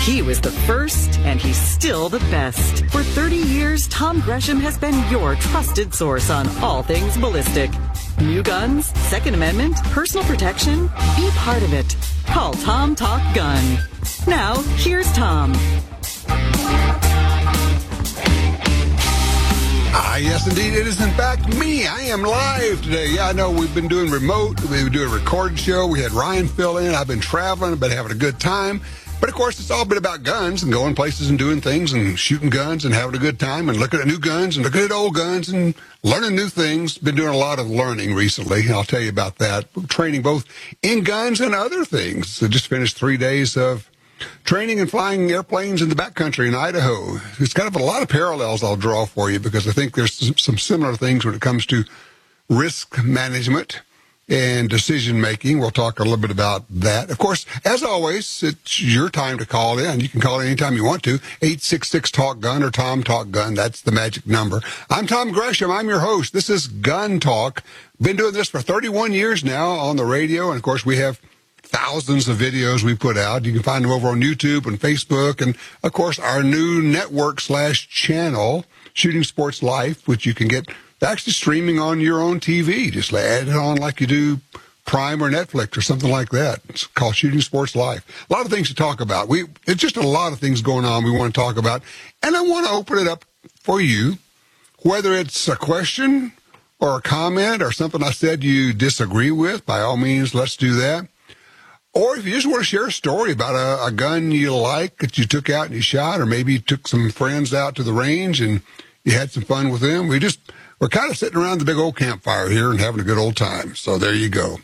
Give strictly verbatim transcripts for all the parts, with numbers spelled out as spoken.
He was the first, and he's still the best. For thirty years, Tom Gresham has been your trusted source on all things ballistic. New guns, Second Amendment, personal protection. Be part of it. Call Tom Talk Gun. Now, here's Tom. Ah, yes, indeed. It is, in fact, me. I am live today. Yeah, I know we've been doing remote. We've been doing a recorded show. We had Ryan fill in. I've been traveling. I've been having a good time. But, of course, it's all been about guns and going places and doing things and shooting guns and having a good time and looking at new guns and looking at old guns and learning new things. Been doing a lot of learning recently. I'll tell you about that. Training both in guns and other things. So just finished three days of training and flying airplanes in the backcountry in Idaho. It's kind of a lot of parallels I'll draw for you because I think there's some similar things when it comes to risk management and decision-making. We'll talk a little bit about that. Of course, as always, it's your time to call in. You can call in anytime you want to. eight six six, talk gun or Tom Talk Gun. That's the magic number. I'm Tom Gresham. I'm your host. This is Gun Talk. Been doing this for thirty-one years now on the radio. And, of course, we have thousands of videos we put out. You can find them over on YouTube and Facebook. And, of course, our new network slash channel, Shooting Sports Life, which you can get actually streaming on your own T V. Just add it on like you do Prime or Netflix or something like that. It's called Shooting Sports Life. A lot of things to talk about. We It's just a lot of things going on we want to talk about. And I want to open it up for you, whether it's a question or a comment or something I said you disagree with. By all means, let's do that. Or if you just want to share a story about a, a gun you like that you took out and you shot, or maybe you took some friends out to the range and you had some fun with them. We just, we're kind of sitting around the big old campfire here and having a good old time. So there you go.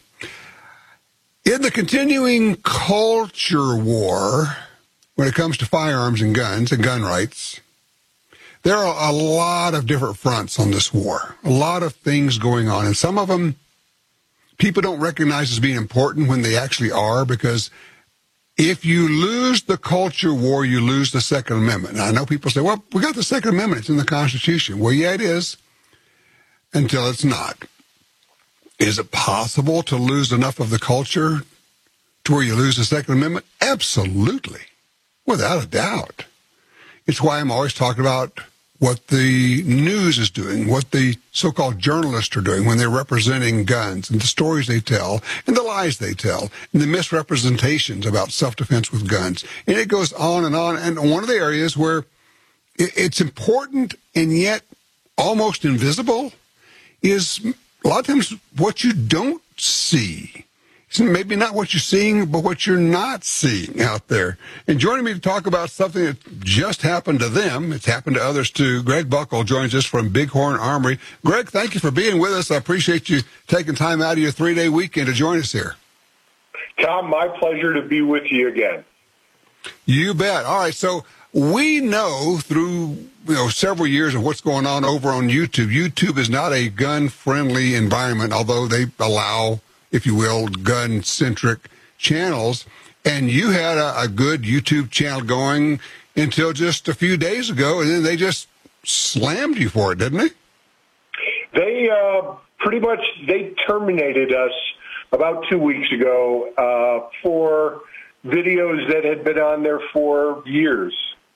In the continuing culture war, when it comes to firearms and guns and gun rights, there are a lot of different fronts on this war, a lot of things going on. And some of them people don't recognize as being important when they actually are, because if you lose the culture war, you lose the Second Amendment. And I know people say, well, we got the Second Amendment. It's in the Constitution. Well, yeah, it is, until it's not. Is it possible to lose enough of the culture to where you lose the Second Amendment? Absolutely, without a doubt. It's why I'm always talking about what the news is doing, what the so-called journalists are doing when they're representing guns and the stories they tell and the lies they tell and the misrepresentations about self-defense with guns. And it goes on and on. And one of the areas where it's important and yet almost invisible is a lot of times what you don't see. It's maybe not what you're seeing, but what you're not seeing out there. And joining me to talk about something that just happened to them, it's happened to others too, Greg Buckle joins us from Bighorn Armory. Greg, thank you for being with us. I appreciate you taking time out of your three-day weekend to join us here. Tom, my pleasure to be with you again. You bet. All right, so we know through you know several years of what's going on over on YouTube. YouTube is not a gun-friendly environment, although they allow, if you will, gun-centric channels. And you had a, a good YouTube channel going until just a few days ago, and then they just slammed you for it, didn't they? They uh, pretty much, they terminated us about two weeks ago uh, for videos that had been on there for years.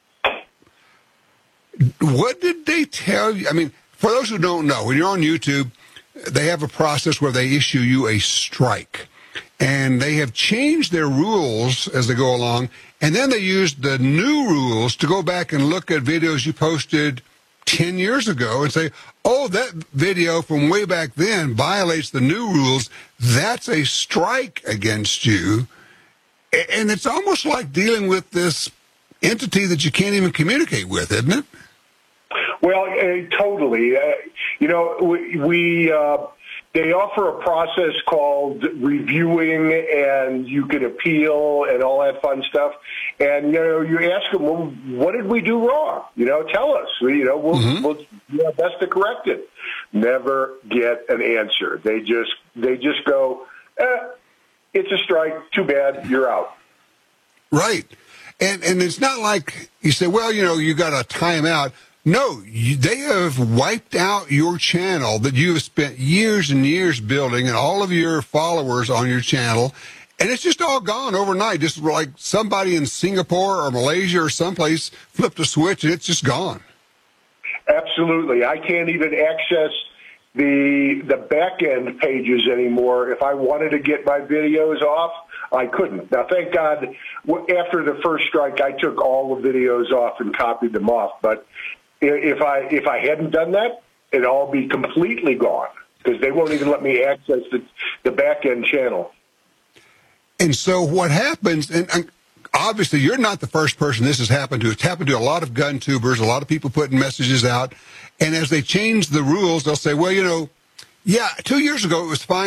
What did they tell you? I mean, for those who don't know, when you're on YouTube, they have a process where they issue you a strike. And they have changed their rules as they go along. And then they used the new rules to go back and look at videos you posted ten years ago and say, oh, that video from way back then violates the new rules. That's a strike against you. And it's almost like dealing with this entity that you can't even communicate with, isn't it? Well, uh, totally. Uh, you know, we, we uh, they offer a process called reviewing, and you can appeal and all that fun stuff. And, you know, you ask them, well, what did we do wrong? You know, tell us. We, you know, we'll, mm-hmm. we'll do our best to correct it. Never get an answer. They just they just go, eh, it's a strike. Too bad. You're out. Right. And and it's not like you say, well, you know, you got a timeout. No, you, they have wiped out your channel that you have spent years and years building and all of your followers on your channel. And it's just all gone overnight. Just like somebody in Singapore or Malaysia or someplace flipped a switch and it's just gone. Absolutely. I can't even access the the back end pages anymore. If I wanted to get my videos off, I couldn't. Now, thank God, after the first strike, I took all the videos off and copied them off. But if I if I hadn't done that, it'd all be completely gone because they won't even let me access the, the back end channel. And so what happens, and, and obviously you're not the first person this has happened to. It's happened to a lot of gun tubers, a lot of people putting messages out. And as they change the rules, they'll say, well, you know, yeah, two years ago it was fine.